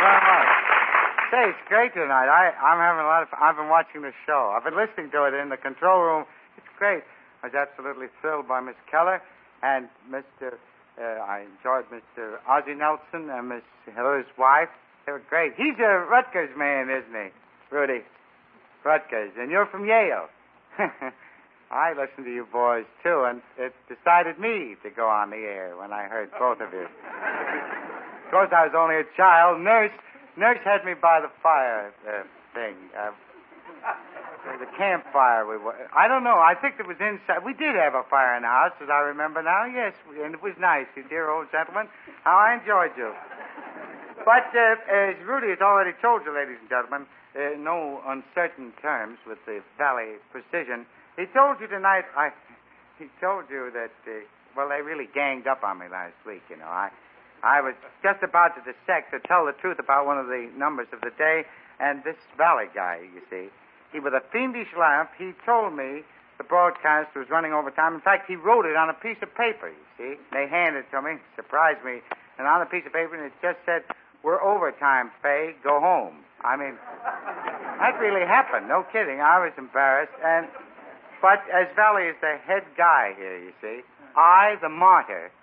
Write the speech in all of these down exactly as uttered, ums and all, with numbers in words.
very much. Say, it's great tonight. I, I'm having a lot of fun. I've been watching the show. I've been listening to it in the control room. It's great. I was absolutely thrilled by Miss Keller and Mister Uh, I enjoyed Mister Ozzie Nelson and Miss Hiller's wife. They were great. He's a Rutgers man, isn't he, Rudy? Rutgers. And you're from Yale. I listened to you boys, too, and it decided me to go on the air when I heard both of you. Of course, I was only a child. Nurse Nurse had me by the fire uh, thing. Uh, the campfire. We were, I don't know. I think it was inside. We did have a fire in the house, as I remember now. Yes, and it was nice. You dear old gentleman. How I enjoyed you. But uh, as Rudy has already told you, ladies and gentlemen, uh, no uncertain terms with the Valley Precision, he told you tonight, I, he told you that, uh, well, they really ganged up on me last week, you know. I I was just about to dissect, to tell the truth about one of the numbers of the day, and this Valley guy, you see, he, with a fiendish laugh, he told me the broadcast was running over time. In fact, he wrote it on a piece of paper, you see. They handed it to me, surprised me, and on a piece of paper, and it just said, "We're overtime, Faye, go home." I mean, that really happened, no kidding. I was embarrassed, and, but as Valley is the head guy here, you see, I, the martyr,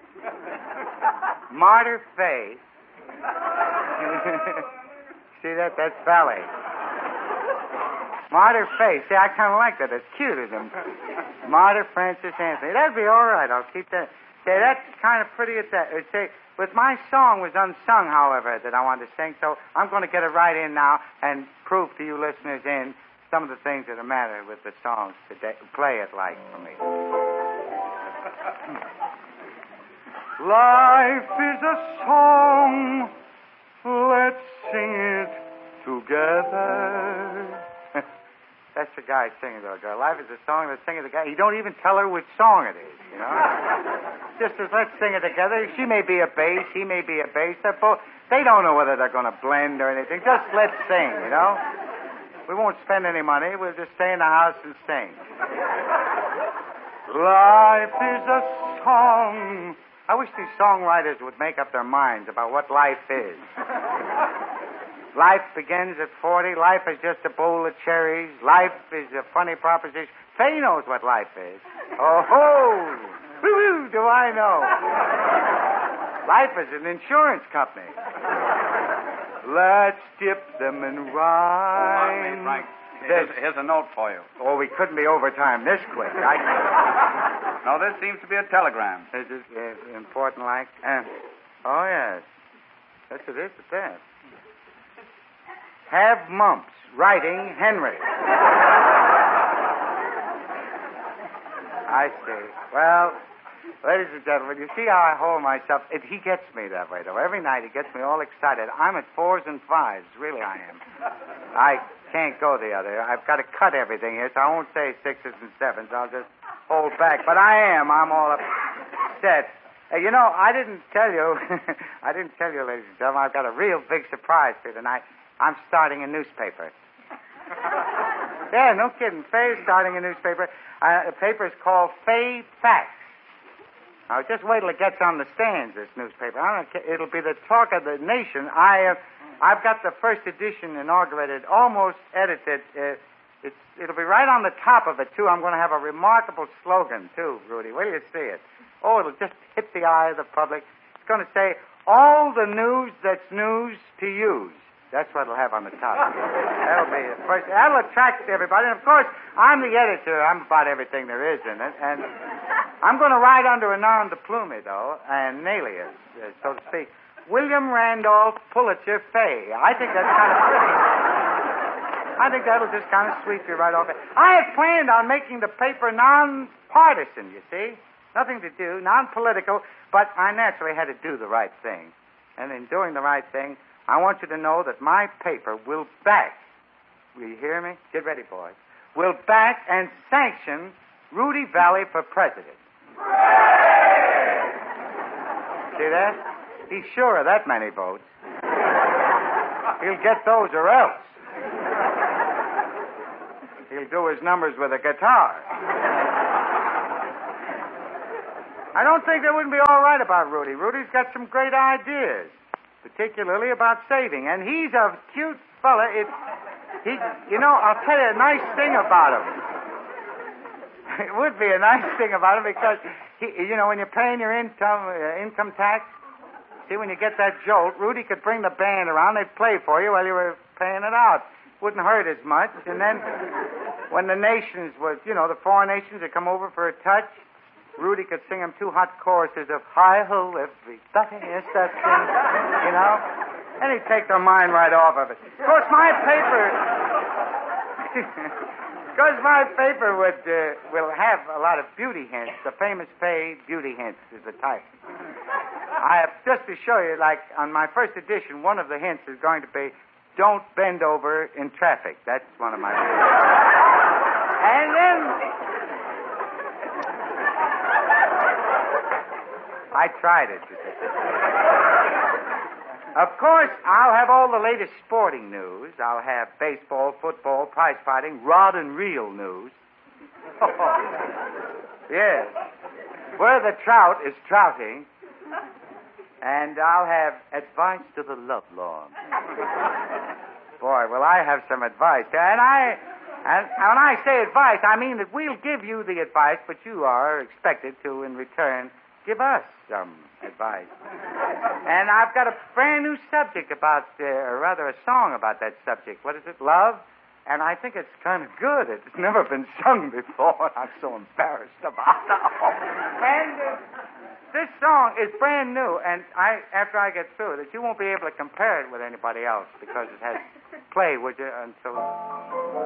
Martyr Faye. See that? That's Valley. Martyr Faye. See, I kind of like that. It's cute of him. Martyr Francis Anthony. That'd be all right. I'll keep that. Say, that's kind of pretty at that. Say, but my song was unsung, however, that I wanted to sing, so I'm going to get it right in now and prove to you listeners in some of the things that are matter with the songs today. Play it like for me. Life is a song, let's sing it together. That's the guy singing to a girl. Life is a song, let's sing it together. You don't even tell her which song it is, you know. Just as let's sing it together. She may be a bass, he may be a bass. They're both, they don't know whether they're going to blend or anything. Just let's sing, you know. We won't spend any money. We'll just stay in the house and sing. Life is a song. I wish these songwriters would make up their minds about what life is. Life begins at forty. Life is just a bowl of cherries. Life is a funny proposition. Faye knows what life is. Oh, ho! Woo-hoo, do I know. Life is an insurance company. Let's dip them in rhyme. Frank, here's, here's a note for you. Oh, we couldn't be overtime this quick. I... No, this seems to be a telegram. Is it uh, important, like? Uh, oh, yes. Yes, it is at that. Have mumps. Writing, Henry. I see. Well, ladies and gentlemen, you see how I hold myself? It, he gets me that way, though. Every night he gets me all excited. I'm at fours and fives. Really, I am. I can't go the other. I've got to cut everything here, so I won't say sixes and sevens. I'll just hold back. But I am. I'm all upset. Hey, you know, I didn't tell you. I didn't tell you, ladies and gentlemen. I've got a real big surprise for you tonight. I'm starting a newspaper. Yeah, no kidding. Faye's starting a newspaper. Uh, the paper is called Faye Facts. Now, just wait till it gets on the stands, this newspaper. I don't know, it'll be the talk of the nation. I, uh, I've got the first edition inaugurated, almost edited. Uh, it's, it'll be right on the top of it, too. I'm going to have a remarkable slogan, too, Rudy. Wait till you see it. Oh, it'll just hit the eye of the public. It's going to say, all the news that's news to use. That's what it'll have on the top. That'll be the first. That'll attract everybody. And, of course, I'm the editor. I'm about everything there is in it. And I'm going to write under a nom de plume, though, an alias, uh, so to speak. William Randolph Pulitzer Faye. I think that's kind of pretty. I think that'll just kind of sweep you right off it. I had planned on making the paper non-partisan, you see. Nothing to do, non-political, but I naturally had to do the right thing. And in doing the right thing, I want you to know that my paper will back, will you hear me? Get ready, boys. Will back and sanction Rudy Valley for president. See that? He's sure of that many votes. He'll get those or else. He'll do his numbers with a guitar. I don't think that wouldn't be all right about Rudy. Rudy's got some great ideas. particularly about saving. And he's a cute fella. It's, he, you know, I'll tell you a nice thing about him. It would be a nice thing about him because, he, you know, when you're paying your income, uh, income tax, see, when you get that jolt, Rudy could bring the band around. They'd play for you while you were paying it out. Wouldn't hurt as much. And then when the nations was, you know, the foreign nations would come over for a touch, Rudy could sing them two hot choruses of Hi-ho, everybody is that thing, you know? And he'd take their mind right off of it. Of course, my paper... Because my paper would uh, will have a lot of beauty hints. The famous page, Beauty Hints is the title. I have, just to show you, like, on my first edition, one of the hints is going to be, don't bend over in traffic. That's one of my And then... I tried it. Of course, I'll have all the latest sporting news. I'll have baseball, football, prize fighting, rod and reel news. Yes. Where the trout is trouting. And I'll have advice to the lovelorn. Boy, will I have some advice. And I, and when I say advice, I mean that we'll give you the advice, but you are expected to, in return, give us some advice. And I've got a brand new subject about, uh, or rather a song about that subject. What is it? Love? And I think it's kind of good. It's never been sung before. I'm so embarrassed about it. And uh, this song is brand new, and I, after I get through it, you won't be able to compare it with anybody else because it has played with you until...